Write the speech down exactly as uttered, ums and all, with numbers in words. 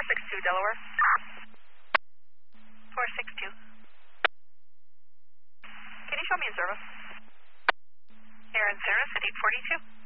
six two, Delaware. four six two. Can you show me in service? Air in service at eight forty-two.